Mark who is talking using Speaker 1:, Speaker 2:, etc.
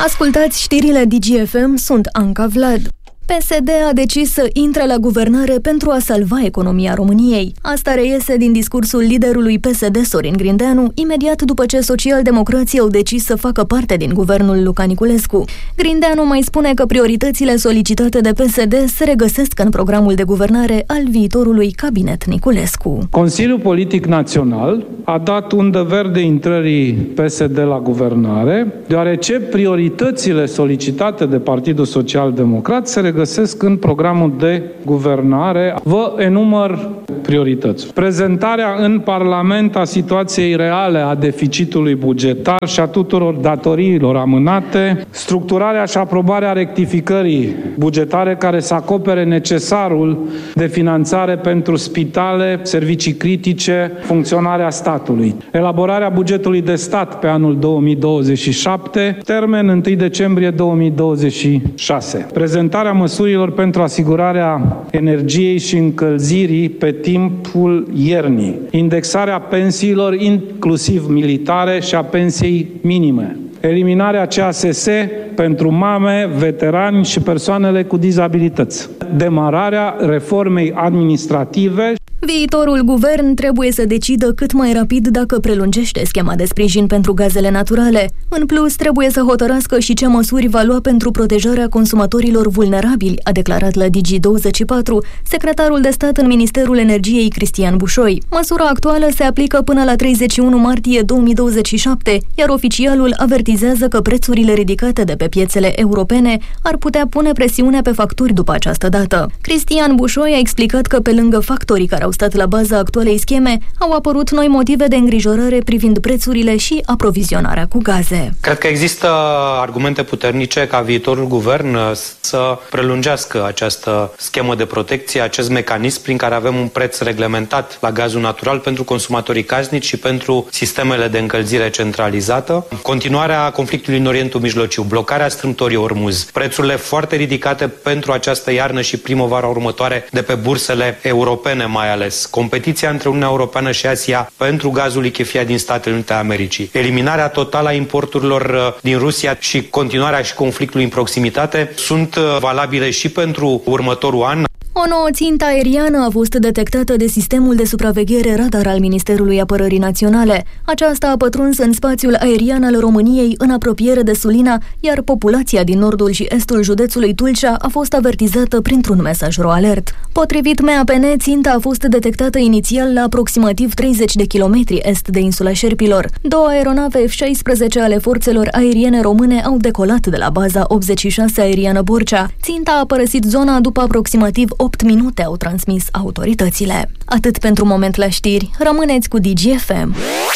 Speaker 1: Ascultați știrile DGFM, sunt Anca Vlad. PSD a decis să intre la guvernare pentru a salva economia României. Asta reiese din discursul liderului PSD, Sorin Grindeanu, imediat după ce socialdemocrații au decis să facă parte din guvernul Luca Niculescu. Grindeanu mai spune că prioritățile solicitate de PSD se regăsesc în programul de guvernare al viitorului cabinet Niculescu.
Speaker 2: Consiliul Politic Național a dat undă verde intrării PSD la guvernare, deoarece prioritățile solicitate de Partidul Social-Democrat se regăsesc în programul de guvernare. Vă enumăr priorități. Prezentarea în Parlament a situației reale a deficitului bugetar și a tuturor datoriilor amânate, structurarea și aprobarea rectificării bugetare care să acopere necesarul de finanțare pentru spitale, servicii critice, funcționarea statului. Elaborarea bugetului de stat pe anul 2027, termen 1 decembrie 2026. Prezentarea măsurilor pentru asigurarea energiei și încălzirii pe timpul iernii. Indexarea pensiilor, inclusiv militare, și a pensiei minime. Eliminarea CASS pentru mame, veterani și persoanele cu dizabilități. Demararea reformei administrative.
Speaker 1: Viitorul guvern trebuie să decidă cât mai rapid dacă prelungește schema de sprijin pentru gazele naturale. În plus, trebuie să hotărască și ce măsuri va lua pentru protejarea consumatorilor vulnerabili, a declarat la Digi24 secretarul de stat în Ministerul Energiei Cristian Bușoi. Măsura actuală se aplică până la 31 martie 2027, iar oficialul avertizează că prețurile ridicate de pe piețele europene ar putea pune presiune pe facturi după această dată. Cristian Bușoi a explicat că pe lângă factorii care au stat la baza actualei scheme, au apărut noi motive de îngrijorare privind prețurile și aprovizionarea cu gaze.
Speaker 3: Cred că există argumente puternice ca viitorul guvern să prelungească această schemă de protecție, acest mecanism prin care avem un preț reglementat la gazul natural pentru consumatorii casnici și pentru sistemele de încălzire centralizată, continuarea conflictului în Orientul Mijlociu, blocarea strâmtorii Ormuz, prețurile foarte ridicate pentru această iarnă și primăvara următoare de pe bursele europene mai ales, competiția între Uniunea Europeană și Asia pentru gazul lichefiat din Statele Unite ale Americii, eliminarea totală a importurilor din Rusia și continuarea și conflictului în proximitate sunt valabile și pentru următorul an.
Speaker 1: O nouă țintă aeriană a fost detectată de sistemul de supraveghere radar al Ministerului Apărării Naționale. Aceasta a pătruns în spațiul aerian al României în apropiere de Sulina, iar populația din nordul și estul județului Tulcea a fost avertizată printr-un mesaj RoAlert. Potrivit MAPN, ținta a fost detectată inițial la aproximativ 30 de kilometri est de insula Șerpilor. Două aeronave F-16 ale forțelor aeriene române au decolat de la baza 86 aeriană Borcea. Ținta a părăsit zona după aproximativ 8 minute, au transmis autoritățile. Atât pentru moment la știri. Rămâneți cu DGFM.